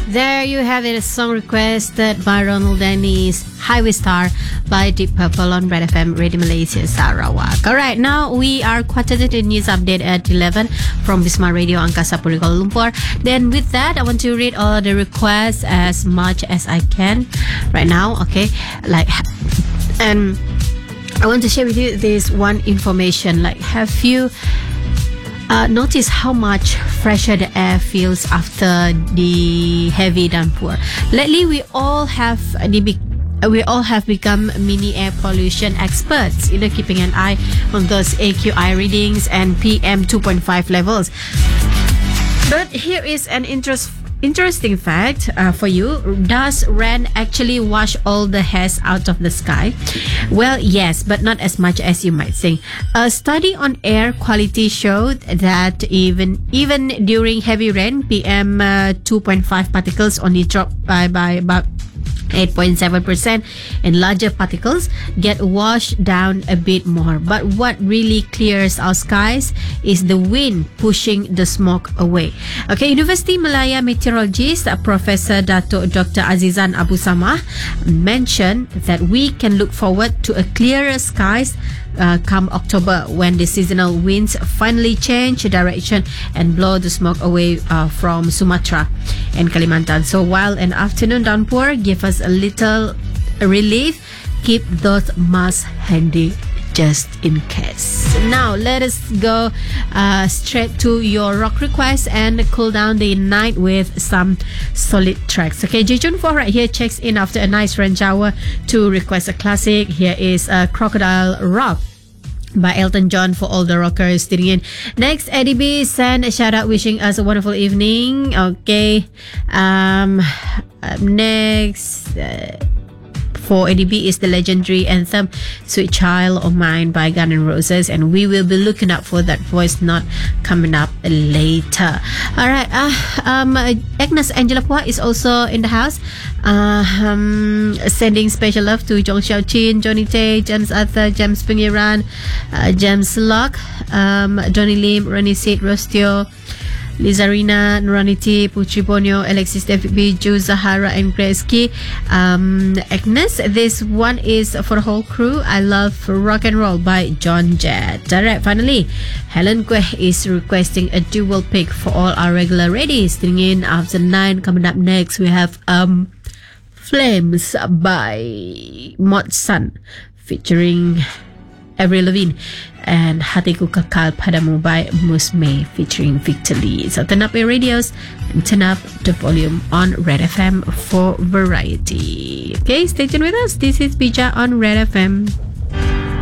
There you have it, a song requested by Ronald Dennis, Highway Star by Deep Purple on Red FM, Radio Malaysia, Sarawak. Alright, now we are quartered in news update at 11 from Wisma Radio Angkasa Puri Kuala Lumpur. Then with that, I want to read all the requests as much as I can right now, okay? And I want to share with you this one information. Have you notice how much fresher the air feels after the heavy downpour? Lately, we all have become mini air pollution experts, keeping an eye on those AQI readings and PM 2.5 levels. But here is an interesting fact for you. Does rain actually wash all the haze out of the sky? Well, yes, but not as much as you might think. A study on air quality showed that even during heavy rain, PM 2.5 particles only drop by about 8.7%, and larger particles get washed down a bit more. But what really clears our skies is the wind pushing the smoke away. Okay, University Malaya meteorologist Professor Dato Dr. Azizan Abu Samah mentioned that we can look forward to a clearer skies come October, when the seasonal winds finally change direction and blow the smoke away from Sumatra and Kalimantan. So while an afternoon downpour gives us a little relief, keep those masks handy just in case. Now let us go straight to your rock requests and cool down the night with some solid tracks. Okay, Jejun 4 right here checks in after a nice rain shower to request a classic. Here is Crocodile Rock by Elton John for all the rockers tuning in. Next, Eddie B sent a shout out wishing us a wonderful evening. Okay, next for ADB is the legendary anthem Sweet Child of Mine by Guns N' Roses, and we will be looking out for that voice note coming up later. Alright, Agnes Angela Pua is also in the house, sending special love to Jong Xiao Chin, Johnny Tay, James Arthur, James Pengiran, James Locke, Johnny Lim, Ronnie Sid, Rostio, Lizarina, Nuraniti, Putri Bonyo, Alexis David B, Ju Zahara, and Grace Key. Agnes, this one is for the whole crew. I love Rock and Roll by John Jett. Alright, finally, Helen Kweh is requesting a dual pick for all our regular readies. Tuning in after 9. Coming up next, we have Flames by Mod Sun featuring Avril Lavigne, and Hatiku Kekal Padamu by Musme featuring Victor Lee. So turn up your radios and turn up the volume on Red FM for variety. Okay, stay tuned with us. This is Bija on Red FM.